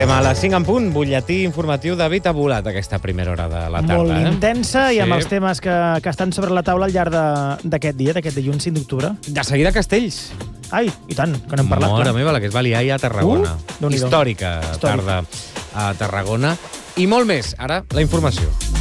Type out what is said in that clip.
A les 5 en punt, butlletí informatiu de David ha volat aquesta primera hora de la tarda. Molt intensa i amb Sí. els temes que estan sobre la taula al llarg d'aquest dia, d'aquest dilluns 5 d'octubre. De seguida Castells. Ai, i tant, que n'hem parlat. Mare clar. meva, la que es va liar ahir a Tarragona. Déu-n'hi-do. Històrica tarda a Tarragona. I molt més. Ara, la informació.